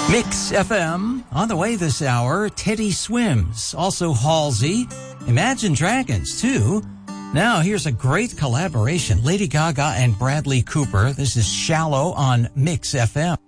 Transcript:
Mix FM. On the way this hour, Teddy Swims. Also Halsey. Imagine Dragons, too. Now, here's a great collaboration. Lady Gaga and Bradley Cooper. This is Shallow on Mix FM.